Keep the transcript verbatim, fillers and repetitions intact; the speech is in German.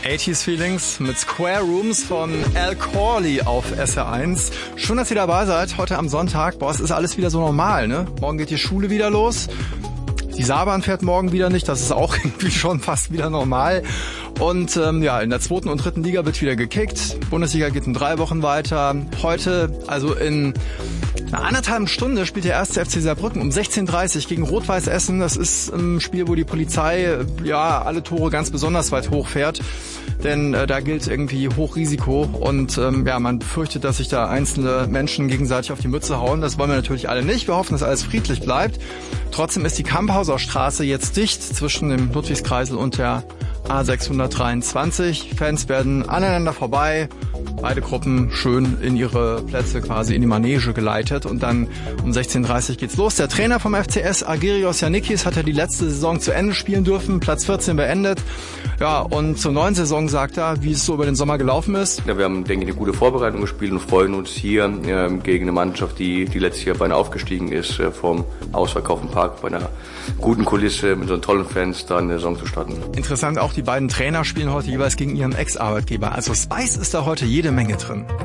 achtziger Feelings mit Square Rooms von Al Corley auf S R eins. Schön, dass ihr dabei seid. Heute am Sonntag. Boah, es ist alles wieder so normal, ne? Morgen geht die Schule wieder los. Die Saarbahn fährt morgen wieder nicht. Das ist auch irgendwie schon fast wieder normal. Und ähm, ja, in der zweiten und dritten Liga wird wieder gekickt. Bundesliga geht in drei Wochen weiter. Heute, also in einer anderthalben Stunde, spielt der erste F C Saarbrücken um sechzehn Uhr dreißig gegen Rot-Weiß Essen. Das ist ein Spiel, wo die Polizei ja alle Tore ganz besonders weit hochfährt. Denn äh, da gilt irgendwie Hochrisiko und ähm, ja, man befürchtet, dass sich da einzelne Menschen gegenseitig auf die Mütze hauen. Das wollen wir natürlich alle nicht. Wir hoffen, dass alles friedlich bleibt. Trotzdem ist die Kamphauser Straße jetzt dicht zwischen dem Ludwigskreisel und der A sechshundertdreiundzwanzig. Fans werden aneinander vorbei, beide Gruppen schön in ihre Plätze quasi in die Manege geleitet und dann um sechzehn Uhr dreißig geht's los. Der Trainer vom F C S, Agirios Yannikis, hat ja die letzte Saison zu Ende spielen dürfen, Platz vierzehn beendet. Ja, und zur neuen Saison sagt er, wie es so über den Sommer gelaufen ist. Ja, wir haben, denke ich, eine gute Vorbereitung gespielt und freuen uns hier äh, gegen eine Mannschaft, die, die letztes Jahr beinahe aufgestiegen ist, äh, vom ausverkauften Park bei einer guten Kulisse mit so tollen Fans da eine Saison zu starten. Interessant auch, die beiden Trainer spielen heute jeweils gegen ihren Ex-Arbeitgeber. Also Spice ist da heute jede Menge drin.